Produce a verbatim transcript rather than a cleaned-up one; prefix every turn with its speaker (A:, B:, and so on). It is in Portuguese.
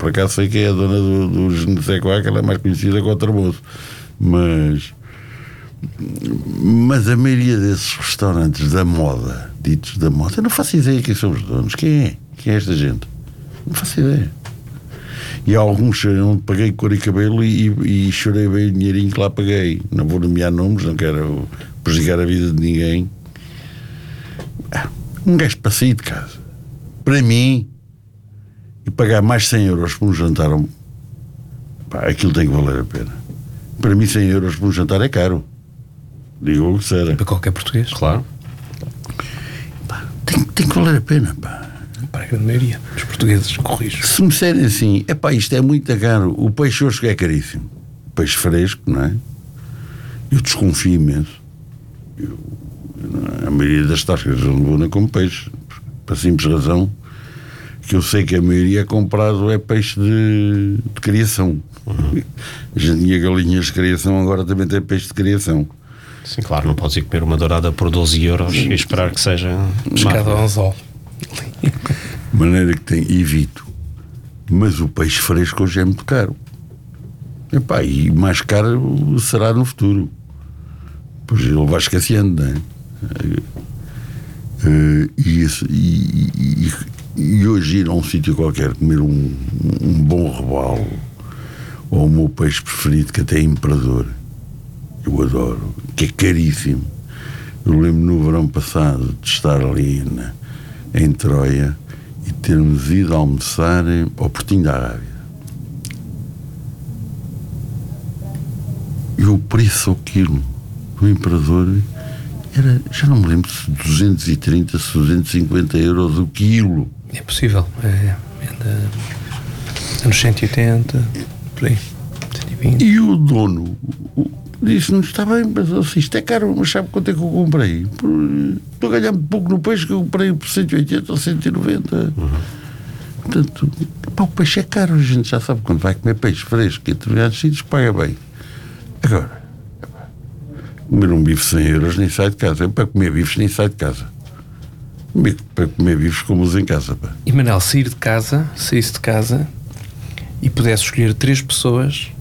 A: por acaso sei que é a dona do, do Genesecoá, que ela é mais conhecida que o Termoço. Mas, mas a maioria desses restaurantes da moda, ditos da moda, eu não faço ideia quem são os donos. Quem é? Quem é esta gente? Não faço ideia. E há alguns onde paguei cor e cabelo e, e chorei bem o dinheirinho que lá paguei. Não vou nomear nomes, não quero prejudicar a vida de ninguém. Um gajo para sair de casa, para mim, e pagar mais cem euros por um jantar, pá, aquilo tem que valer a pena. Para mim cem euros por um jantar é caro. Digo o que será.
B: Para qualquer português.
C: Claro.
A: Pá, tem, tem que valer a pena, pá.
B: Para a grande maioria dos portugueses, corrijo.
A: Se me disserem assim, é pá, isto é muito caro, o peixe hoje é caríssimo, peixe fresco, não é? Eu desconfio imenso. Eu, a maioria das tascas eu não vou nem como peixe, para simples razão que eu sei que a maioria é comprado é peixe de, de criação. Uhum. A gente tinha galinhas de criação, agora também tem peixe de criação.
C: Sim, claro, não podes ir comer uma dourada por doze euros e esperar que seja
B: pescado ao anzol.
A: De maneira que tem, evito. Mas o peixe fresco hoje é muito caro. Epá, e mais caro será no futuro. Pois ele vai esquecendo, não é? Uh, e, isso, e, e, e hoje ir a um sítio qualquer comer um, um bom robalo ou o meu peixe preferido, que até é imperador, eu adoro, que é caríssimo. Eu lembro no verão passado de estar ali na, em Troia e termos ido almoçar ao Portinho da Arábia. E o preço ao quilo do imperador era, já não me lembro se duzentos e trinta, se duzentos e cinquenta euros o quilo.
B: É possível. É, é de, anos cento e oitenta, por aí. cento e vinte.
A: E o dono disse-nos: está bem, mas assim, isto é caro, mas sabe quanto é que eu comprei? Por, estou a ganhar muito pouco no peixe, que eu comprei por cento e oitenta ou cento e noventa. Uhum. Portanto, pá, o peixe é caro, a gente já sabe quando vai comer peixe fresco, em determinados sítios paga bem. Agora, comer um bife cem euros nem sai de casa. Eu, para comer bifes nem sai de casa. Para comer bifes como os em casa, pá.
B: E Manel, sair de casa, saísse de casa e pudesse escolher três pessoas